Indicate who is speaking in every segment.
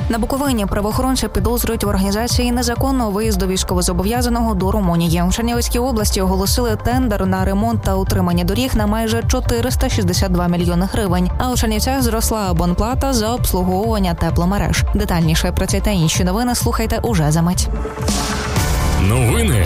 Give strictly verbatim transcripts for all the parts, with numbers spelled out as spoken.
Speaker 1: На Буковині правоохоронці підозрюють в організації незаконного виїзду військовозобов'язаного до Румунії. У Чернівецькій області оголосили тендер на ремонт та утримання доріг на майже чотириста шістдесят два мільйони гривень. А у Чернівцях зросла абонплата за обслуговування тепломереж. Детальніше про це та інші новини слухайте уже за мить.
Speaker 2: Новини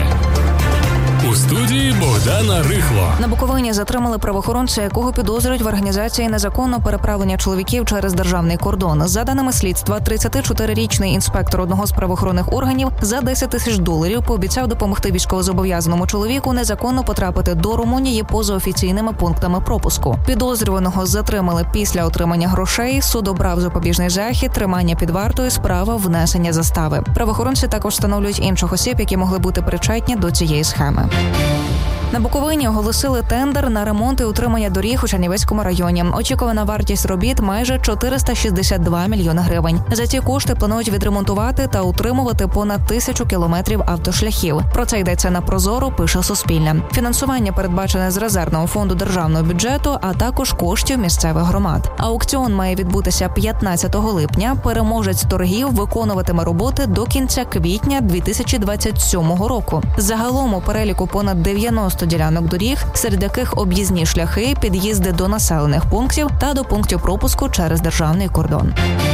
Speaker 2: у студії Богдана Рихло.
Speaker 1: На Буковині затримали правоохоронця, якого підозрюють в організації незаконного переправлення чоловіків через державний кордон. За даними слідства, тридцятичотирирічний інспектор одного з правоохоронних органів за десять тисяч доларів пообіцяв допомогти військовозобов'язаному чоловіку незаконно потрапити до Румунії поза офіційними пунктами пропуску. Підозрюваного затримали після отримання грошей. Суд обрав запобіжний захід, тримання під вартою, справа внесення застави. Правоохоронці також встановлюють інших осіб, які могли бути причетні до цієї схеми. На Буковині оголосили тендер на ремонт і утримання доріг у Чернівецькому районі. Очікувана вартість робіт – майже чотириста шістдесят два мільйони гривень. За ці кошти планують відремонтувати та утримувати понад тисячу кілометрів автошляхів. Про це йдеться на Прозоро, пише Суспільне. Фінансування передбачене з резервного фонду державного бюджету, а також коштів місцевих громад. Аукціон має відбутися п'ятнадцятого липня. Переможець торгів виконуватиме роботи до кінця квітня дві тисячі двадцять сьомого року. Загалом у переліку понад дев'яносто ділянок доріг, серед яких об'їзні шляхи, під'їзди до населених пунктів та до пунктів пропуску через державний кордон.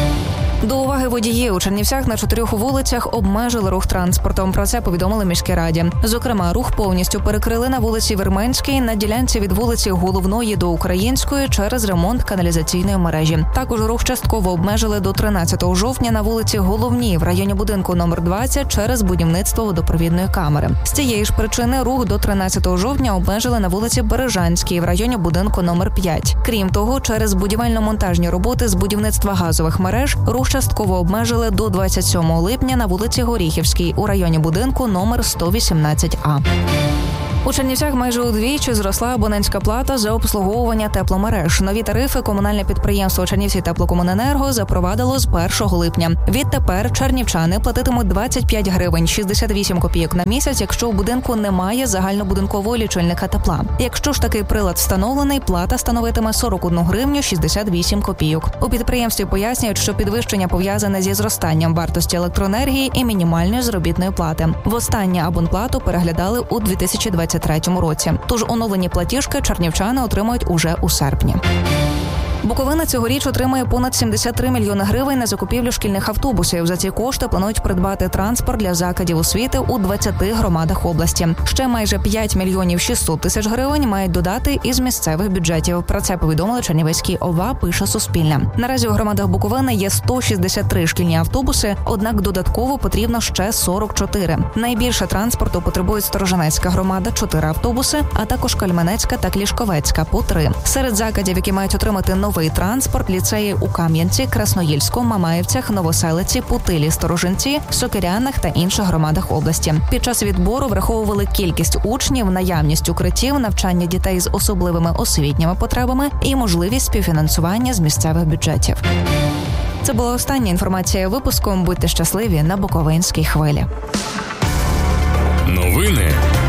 Speaker 1: До уваги водіїв. У Чернівцях на чотирьох вулицях обмежили рух транспортом. Про це повідомили міській раді. Зокрема, рух повністю перекрили на вулиці Вірменській, на ділянці від вулиці Головної до Української через ремонт каналізаційної мережі. Також рух частково обмежили до тринадцятого жовтня на вулиці Головній в районі будинку номер двадцять через будівництво водопровідної камери. З цієї ж причини рух до тринадцятого жовтня обмежили на вулиці Бережанській в районі будинку номер п'ять. Крім того, через будівельно-монтажні роботи з будівництва газових мереж рух частково обмежили до двадцять сьомого липня на вулиці Горіхівській у районі будинку номер сто вісімнадцять А. У Чернівцях майже удвічі зросла абонентська плата за обслуговування тепломереж. Нові тарифи комунальне підприємство Чернівці теплокомуненерго запровадило з першого липня. Відтепер чернівчани платитимуть двадцять п'ять гривень шістдесят вісім копійок на місяць, якщо у будинку немає загальнобудинкового лічильника тепла. Якщо ж такий прилад встановлений, плата становитиме сорок одну гривню шістдесят вісім копійок. У підприємстві пояснюють, що підвищення пов'язане зі зростанням вартості електроенергії і мінімальної заробітної плати. Востаннє абонплату переглядали у дві тисячі двадцять третьому році. Тож оновлені платіжки чернівчани отримають уже у серпні. Буковина цьогоріч отримає понад сімдесят три мільйони гривень на закупівлю шкільних автобусів. За ці кошти планують придбати транспорт для закладів освіти у двадцяти громадах області. Ще майже п'ять мільйонів шістсот тисяч гривень мають додати із місцевих бюджетів. Про це повідомили Чернівецький ОВА, пише Суспільне. Наразі у громадах Буковини є сто шістдесят три шкільні автобуси, однак додатково потрібно ще сорок чотири. Найбільше транспорту потребують Сторожинецька громада – чотири автобуси, а також Кальменецька та Клішковецька – по три. Серед закладів, які мають отримати новий Новий транспорт, ліцеї у Кам'янці, Красноїльську, Мамаївцях, Новоселиці, Путилі, Сторожинці, Сокирянах та інших громадах області. Під час відбору враховували кількість учнів, наявність укриттів, навчання дітей з особливими освітніми потребами і можливість співфінансування з місцевих бюджетів. Це була остання інформація випуску. Будьте щасливі на Буковинській хвилі.
Speaker 2: Новини